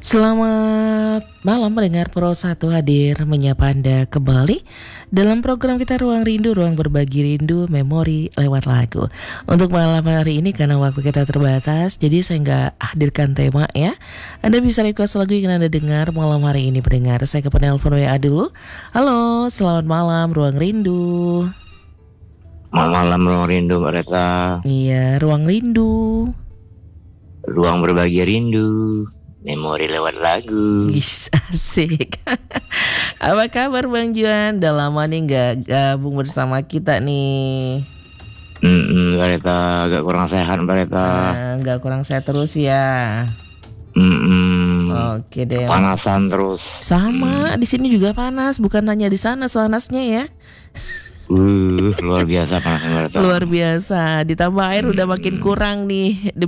Selamat malam pendengar Pro 1 hadir menyapa Anda kembali dalam program kita Ruang Rindu, Ruang Berbagi Rindu, Memori lewat lagu. Untuk malam hari ini karena waktu kita terbatas, jadi saya nggak hadirkan tema ya. Anda bisa request lagu yang Anda dengar malam hari ini pendengar. Saya ke penelpon WA dulu. Halo, selamat malam Ruang Rindu. Malam Ruang Rindu Mbak Reta. Iya, Ruang Rindu, Ruang Berbagi Rindu, Memori lewat lagu. Is, asik. Apa kabar Bang Juan? Udah lama nih nggak gabung bersama kita nih. Mbak Reta agak kurang sehat Mbak Reta. Nggak kurang sehat terus ya. Oke deh. Panasan terus. Sama di sini juga panas, bukan hanya di sana panasnya ya. Luar biasa panasnya Mbak Reta. Luar biasa. Ditambah air udah makin kurang nih.